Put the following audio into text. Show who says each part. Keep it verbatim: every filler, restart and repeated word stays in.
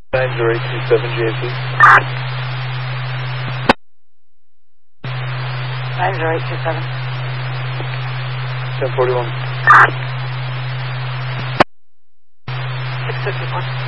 Speaker 1: nine zero eight two seven G A P.
Speaker 2: nine zero eight two seven.
Speaker 1: ten forty-one.
Speaker 2: six fifty-four.